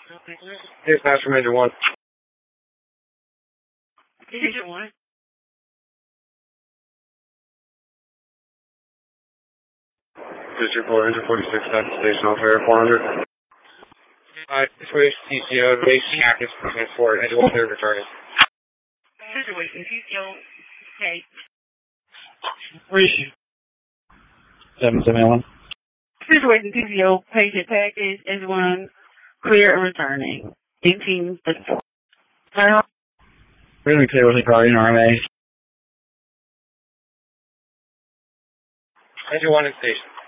Dispatch for Major 1. Major 1. District 4, Ranger 46, back to station off air 400. Switch TCO, base cactus for transport, Edge 1 third returning. Situation, TCO, okay. Where is she? 771. Situation, TCO, patient package, Edge 1, clear and returning. 1854. We're going to clear with the car in RMA. Edge 1 in station.